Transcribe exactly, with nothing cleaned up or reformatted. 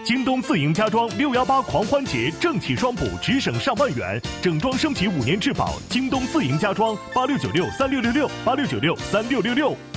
京东自营家装六幺八狂欢节正气双补，直省上万元，整装升级五年质保。京东自营家装八六九六三六六六八六九六三六六六。